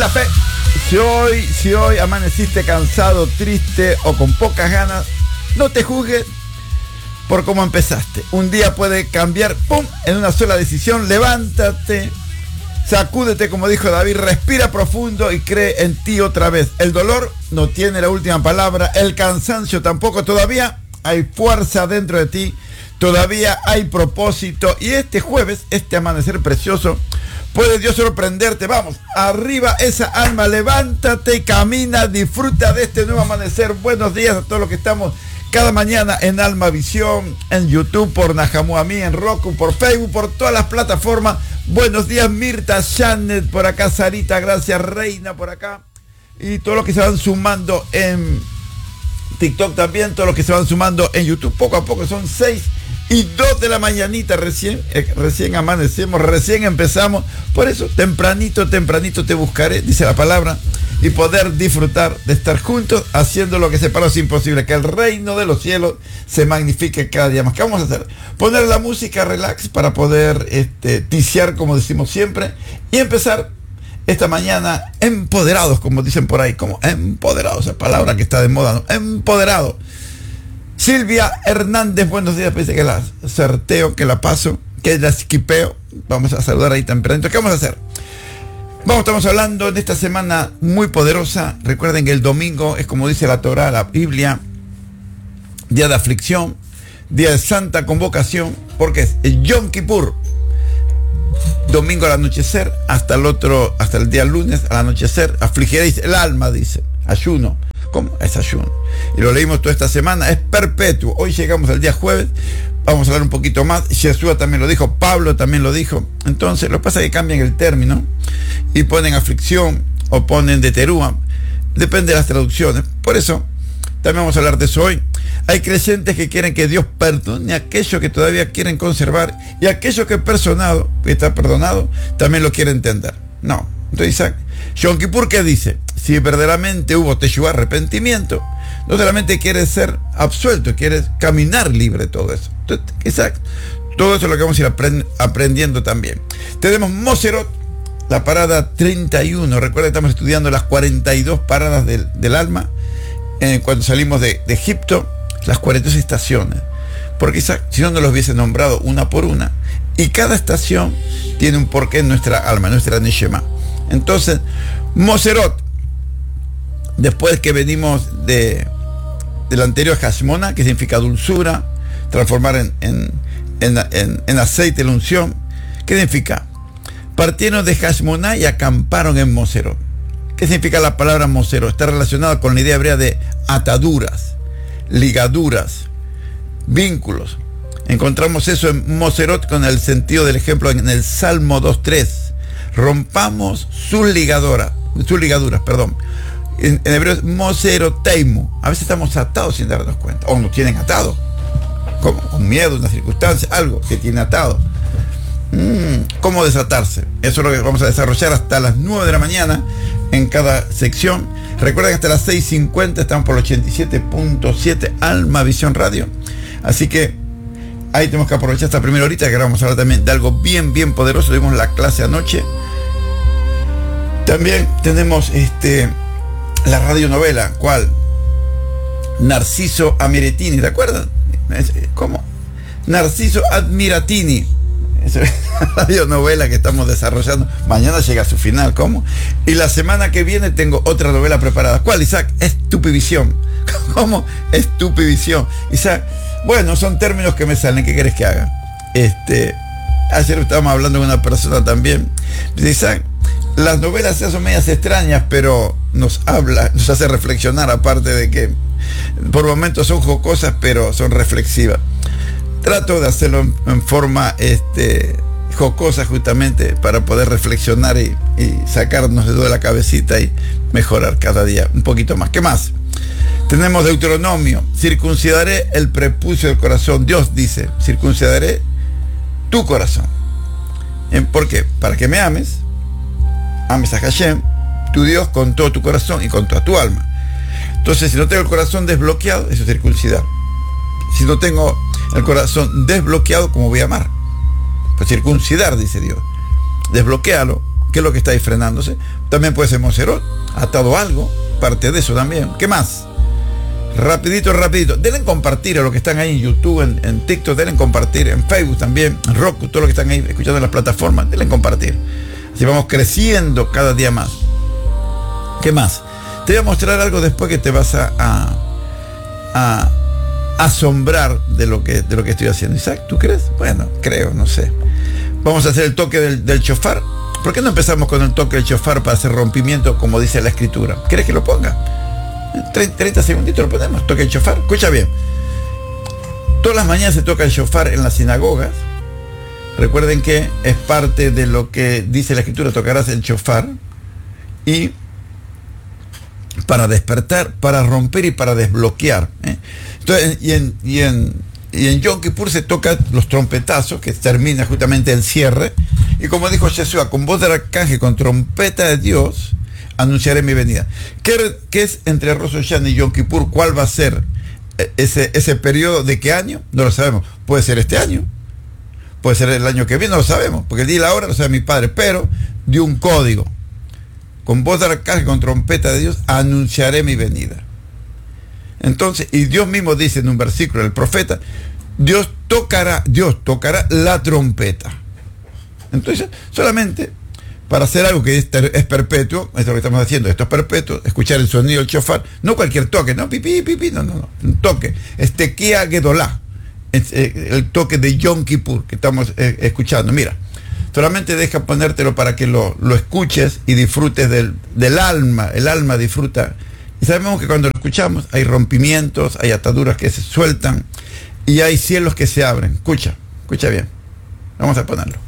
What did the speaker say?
buena fe. Si hoy amaneciste cansado, triste o con pocas ganas, no te juzgues por cómo empezaste. Un día puede cambiar, ¡pum!, en una sola decisión. Levántate, sacúdete, como dijo David, respira profundo y cree en ti otra vez. El dolor no tiene la última palabra, el cansancio tampoco. Todavía hay fuerza dentro de ti, todavía hay propósito. Y este jueves, este amanecer precioso, puede Dios sorprenderte. Vamos, arriba esa alma, levántate y camina, disfruta de este nuevo amanecer. Buenos días a todos los que estamos cada mañana en Alma Visión, en YouTube, por Najamuamí, en Roku, por Facebook, por todas las plataformas. Buenos días, Mirta, Janet, por acá, Sarita, gracias, Reina, por acá. Y todos los que se van sumando en TikTok también, todos los que se van sumando en YouTube, poco a poco, son 6:02 de la mañanita, recién amanecemos, recién empezamos. Por eso, tempranito te buscaré, dice la palabra, y poder disfrutar de estar juntos haciendo lo que se para es imposible, que el reino de los cielos se magnifique cada día más. ¿Qué vamos a hacer? Poner la música relax para poder ticiar, como decimos siempre, y empezar esta mañana empoderados, como dicen por ahí, como empoderados, esa palabra que está de moda, ¿no? Empoderado. Silvia Hernández, buenos días, parece que la sorteo, que la paso, que la esquipeo. Vamos a saludar ahí tempranito. ¿Qué vamos a hacer? Estamos hablando en esta semana muy poderosa. Recuerden que el domingo es, como dice la Torá, la Biblia, día de aflicción, día de santa convocación, porque es el Yom Kippur. Domingo al anochecer, hasta el día lunes al anochecer, afligiréis el alma, dice, ayuno. ¿Cómo? Es ayuno. Y lo leímos toda esta semana, es perpetuo. Hoy llegamos al día jueves, vamos a hablar un poquito más. Yeshua también lo dijo, Pablo también lo dijo. Entonces, lo que pasa es que cambian el término y ponen aflicción o ponen de terúa. Depende de las traducciones. Por eso, también vamos a hablar de eso hoy. Hay creyentes que quieren que Dios perdone a aquellos que todavía quieren conservar, y aquellos que está perdonado, también lo quieren entender. No. Entonces, Isaac, Yom Kippur, ¿qué dice? Si verdaderamente hubo teshuvá, arrepentimiento, no solamente quieres ser absuelto, quieres caminar libre de todo eso. Entonces, Isaac, todo eso es lo que vamos a ir aprendiendo también. Tenemos Moserot, la parada 31. Recuerda que estamos estudiando las 42 paradas del alma. Cuando salimos de Egipto, las 42 estaciones. Porque Isaac, si no los hubiese nombrado una por una. Y cada estación tiene un porqué en nuestra alma, en nuestra Neshama. Entonces, Moserot, después que venimos del anterior Hashmona, que significa dulzura, transformar en aceite la unción. ¿Qué significa? Partieron de Hashmona y acamparon en Moserot. ¿Qué significa la palabra Moserot? Está relacionada con la idea hebrea de ataduras, ligaduras, vínculos. Encontramos eso en Moserot con el sentido del ejemplo en el Salmo 2:3. Rompamos sus ligaduras. En hebreo es Moseroteimu. A veces estamos atados sin darnos cuenta, o nos tienen atados, como un miedo, una circunstancia, algo que tiene atado. ¿Cómo desatarse? Eso es lo que vamos a desarrollar hasta las 9 de la mañana en cada sección. Recuerda que hasta las 6:50 estamos por el 87.7 Alma Visión Radio. Así que ahí tenemos que aprovechar esta primera horita, que ahora vamos a hablar también de algo bien, bien poderoso. Tuvimos la clase anoche. También tenemos la radionovela, ¿cuál? Narciso Amiratini, ¿te acuerdas? ¿Cómo? Narciso Amiratini. Esa es la radionovela que estamos desarrollando. Mañana llega a su final, ¿cómo? Y la semana que viene tengo otra novela preparada. ¿Cuál, Isaac? Estupivisión. ¿Cómo? Estupivisión. Isaac, bueno, son términos que me salen. ¿Qué querés que haga? Ayer estábamos hablando con una persona también. Dice, Isaac, las novelas son medias extrañas, pero nos hace reflexionar, aparte de que por momentos son jocosas, pero son reflexivas. Trato de hacerlo en forma jocosa, justamente para poder reflexionar y sacarnos de toda la cabecita y mejorar cada día un poquito más. ¿Qué más? Tenemos Deuteronomio, circuncidaré el prepucio del corazón. Dios dice, circuncidaré tu corazón. ¿Por qué? Para que me ames a Hashem, tu Dios, con todo tu corazón y con toda tu alma. Entonces, si no tengo el corazón desbloqueado, eso es circuncidar. Si no tengo el corazón desbloqueado, ¿cómo voy a amar? Pues circuncidar, dice Dios. Desbloquéalo. ¿Qué es lo que está ahí frenándose? También puede ser Monserrat, atado a algo, parte de eso también. ¿Qué más? Rapidito. Denle compartir a los que están ahí en YouTube, en TikTok, denle compartir, en Facebook también, en Roku, todos los que están ahí escuchando en las plataformas, denle compartir. Así vamos creciendo cada día más. ¿Qué más? Te voy a mostrar algo después que te vas a asombrar de lo que estoy haciendo. Isaac, ¿tú crees? Bueno, creo, no sé. Vamos a hacer el toque del shofar. ¿Por qué no empezamos con el toque del shofar para hacer rompimiento como dice la escritura? ¿Quieres que lo ponga? 30 segunditos lo ponemos, toque el shofar. Escucha bien. Todas las mañanas se toca el shofar en las sinagogas. Recuerden que es parte de lo que dice la escritura, tocarás el shofar. Y para despertar, para romper y para desbloquear. Entonces, y en Yom Kippur se tocan los trompetazos, que termina justamente el cierre. Y como dijo Jesús, con voz del arcángel, con trompeta de Dios, anunciaré mi venida. ¿Qué es entre Rosh Hashanah y Yom Kippur? ¿Cuál va a ser ese periodo? ¿De qué año? No lo sabemos. Puede ser este año, puede ser el año que viene, no lo sabemos, porque el día y la hora lo sabe mi padre, pero dio un código. Con voz de arcángel, con trompeta de Dios, anunciaré mi venida. Entonces, y Dios mismo dice en un versículo, el profeta, Dios tocará la trompeta. Entonces, solamente para hacer algo que es perpetuo, esto es lo que estamos haciendo, esto es perpetuo, escuchar el sonido del shofar, no cualquier toque, no, pipí, no, un toque, Tequía Gedolá, el toque de Yom Kippur que estamos escuchando. Mira, solamente deja ponértelo para que lo escuches y disfrutes del alma, el alma disfruta. Y sabemos que cuando lo escuchamos hay rompimientos, hay ataduras que se sueltan y hay cielos que se abren. Escucha bien, vamos a ponerlo.